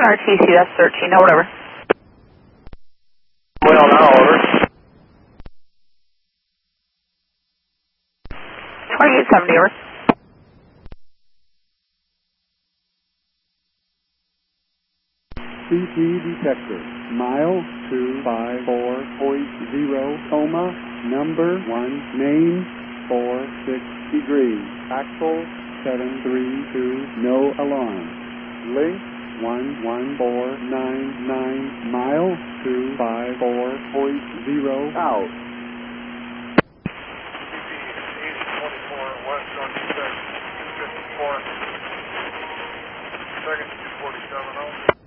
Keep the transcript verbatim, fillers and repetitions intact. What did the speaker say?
R T C, that's thirteen, no, whatever. Well, now, over. twenty-eight seventy, over. C T detector, mile two five four point zero, coma, number one, name, four six degrees, axle, seven three two, no alarm. Link, one one four nine nine, mile two five four point zero, out. eighty twenty-four, west northeast, two fifty-four, second two forty-seven, out.